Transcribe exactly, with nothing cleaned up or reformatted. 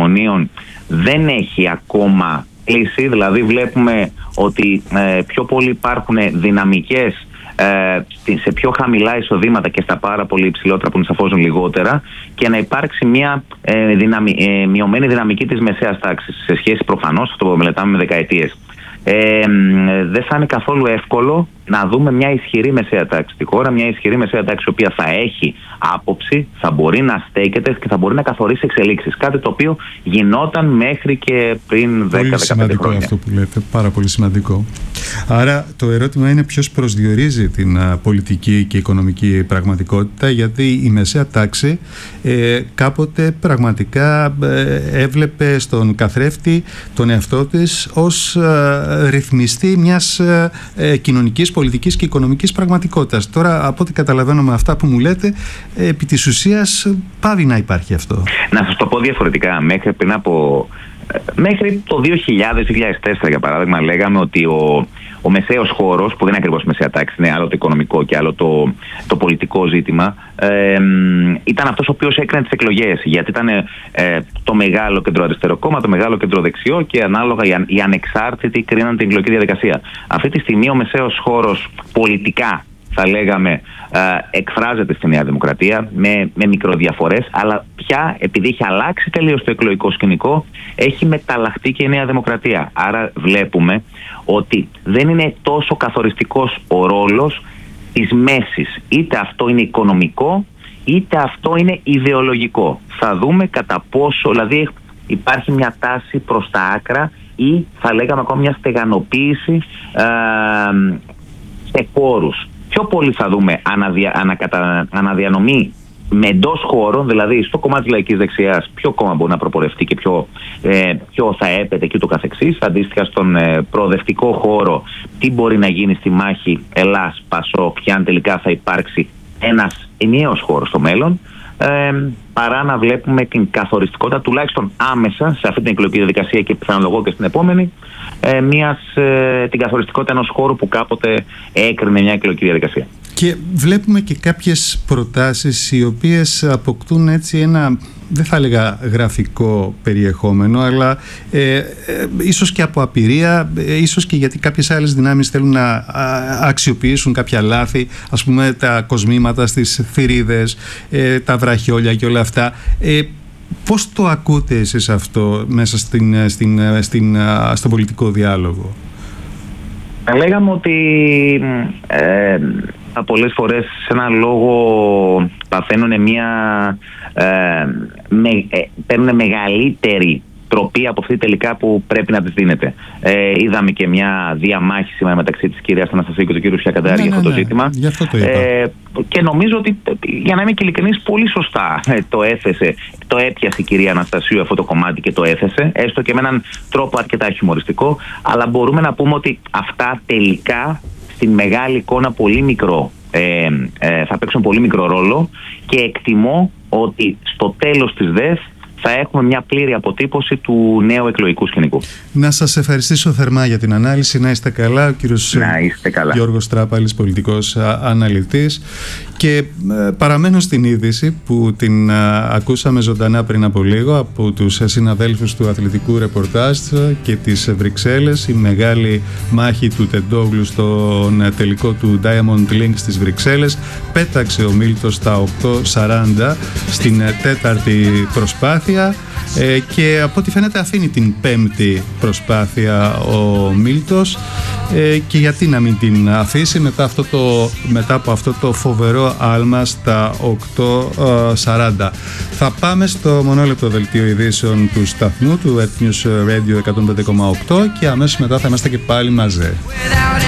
μνημονίων δεν έχει ακόμα κλείσει. Δηλαδή βλέπουμε ότι ε, πιο πολύ υπάρχουν δυναμικές ε, σε πιο χαμηλά εισοδήματα και στα πάρα πολύ υψηλότερα που νησαφώζουν λιγότερα, και να υπάρξει μια ε, δυναμι, ε, μειωμένη δυναμική της μεσαίας τάξης σε σχέση προφανώς, αυτό που μελετάμε, με δεκαετίες. Ε, δεν θα είναι καθόλου εύκολο να δούμε μια ισχυρή μεσαία τάξη στη χώρα, μια ισχυρή μεσαία τάξη η οποία θα έχει άποψη, θα μπορεί να στέκεται και θα μπορεί να καθορίσει εξελίξεις. Κάτι το οποίο γινόταν μέχρι και πριν δέκα με δεκαπέντε χρόνια. Πολύ σημαντικό αυτό που λέτε, πάρα πολύ σημαντικό. Άρα το ερώτημα είναι ποιος προσδιορίζει την α, πολιτική και οικονομική πραγματικότητα, γιατί η μεσαία τάξη ε, κάποτε πραγματικά ε, έβλεπε στον καθρέφτη τον εαυτό της ως ε, ρυθμιστή μιας ε, κοινωνικής, πολιτικής και οικονομικής πραγματικότητας. Τώρα, από ό,τι καταλαβαίνω με αυτά που μου λέτε, ε, επί της ουσίας πάβει να υπάρχει αυτό. Να σας το πω διαφορετικά. Μέχρι πριν από... Μέχρι το δύο χιλιάδες με δύο χιλιάδες τέσσερα, για παράδειγμα, λέγαμε ότι ο, ο μεσαίος χώρος, που δεν είναι ακριβώς μεσαία τάξη, είναι άλλο το οικονομικό και άλλο το, το πολιτικό ζήτημα, ε, ήταν αυτός ο οποίος έκρινε τις εκλογές. Γιατί ήταν ε, το μεγάλο κεντροαριστερό κόμμα, το μεγάλο κεντροδεξιό, και ανάλογα οι, οι ανεξάρτητοι κρίναν την εκλογική διαδικασία. Αυτή τη στιγμή ο μεσαίος χώρος πολιτικά, θα λέγαμε, ε, εκφράζεται στη Νέα Δημοκρατία με, με μικροδιαφορές, αλλά πια επειδή έχει αλλάξει τελείως το εκλογικό σκηνικό, έχει μεταλλαχτεί και η Νέα Δημοκρατία. Άρα βλέπουμε ότι δεν είναι τόσο καθοριστικός ο ρόλος της μέσης. Είτε αυτό είναι οικονομικό, είτε αυτό είναι ιδεολογικό. Θα δούμε κατά πόσο, δηλαδή υπάρχει μια τάση προς τα άκρα, ή θα λέγαμε ακόμα μια στεγανοποίηση ε, σε χώρους. Πιο πολύ θα δούμε αναδια, ανακατα, αναδιανομή με εντός χώρων, δηλαδή στο κομμάτι της λαϊκής δεξιάς, ποιο κόμμα μπορεί να προπορευτεί και ποιο, ε, ποιο θα έπεται και ούτω καθεξής. Αντίστοιχα στον ε, προοδευτικό χώρο, τι μπορεί να γίνει στη μάχη Ελλάς, Πασόκ, και αν τελικά θα υπάρξει ένας ενιαίος χώρος στο μέλλον, ε, παρά να βλέπουμε την καθοριστικότητα, τουλάχιστον άμεσα σε αυτή την εκλογική διαδικασία και πιθανολογώ και στην επόμενη, ε, μιας, ε, την καθοριστικότητα ενός χώρου που κάποτε έκρινε μια εκλογική διαδικασία. Και βλέπουμε και κάποιες προτάσεις οι οποίες αποκτούν έτσι ένα, δεν θα έλεγα γραφικό περιεχόμενο, αλλά ε, ε, ίσως και από απειρία, ε, ίσως και γιατί κάποιες άλλες δυνάμεις θέλουν να α, αξιοποιήσουν κάποια λάθη, ας πούμε τα κοσμήματα στις θηρίδες, ε, τα βραχιόλια και όλα αυτά. Ε, πώς το ακούτε εσείς αυτό μέσα στην, στην, στην, στον πολιτικό διάλογο? Λέγαμε ότι ε, πολλές φορές σε ένα λόγο παθαίνουν μια ε, με, ε, παίρνουν μεγαλύτερη τροπή από αυτή τελικά που πρέπει να της δίνεται. Ε, είδαμε και μια διαμάχη σήμερα μεταξύ της κυρίας Αναστασίου και του κύριου Φιακαντάρη ναι, για αυτό ναι, το ζήτημα. Γι' αυτό το είπα. Ε, και νομίζω ότι, για να είμαι και ειλικρινής, πολύ σωστά ε, το έθεσε, το έπιασε η κυρία Αναστασίου αυτό το κομμάτι και το έθεσε, έστω και με έναν τρόπο αρκετά χιουμοριστικό, αλλά μπορούμε να πούμε ότι αυτά τελικά στην μεγάλη εικόνα πολύ μικρό, ε, ε, θα παίξουν πολύ μικρό ρόλο, και εκτιμώ ότι στο τέλος της ΔΕΘ θα έχουμε μια πλήρη αποτύπωση του νέου εκλογικού σκηνικού. Να σας ευχαριστήσω θερμά για την ανάλυση. Να είστε καλά. Ο κύριος Γιώργος Τράπαλης, πολιτικός αναλυτής. Και ε, παραμένω στην είδηση που την α, ακούσαμε ζωντανά πριν από λίγο από τους συναδέλφους του αθλητικού ρεπορτάζ και τις Βρυξέλλες. Η μεγάλη μάχη του Τεντόγλου στον τελικό του Diamond League στις Βρυξέλλες. Πέταξε ο Μίλτος στα οκτώ σαράντα στην τέταρτη προσπάθεια ε, και από ό,τι φαίνεται αφήνει την πέμπτη προσπάθεια ο Μίλτος ε, και γιατί να μην την αφήσει μετά, αυτό το, μετά από αυτό το φοβερό άλμα στα οκτώ σαράντα. Θα πάμε στο μονόλεπτο δελτίο ειδήσεων του σταθμού του Earth News Radio εκατόν πέντε κόμμα οκτώ και αμέσως μετά θα είμαστε και πάλι μαζί.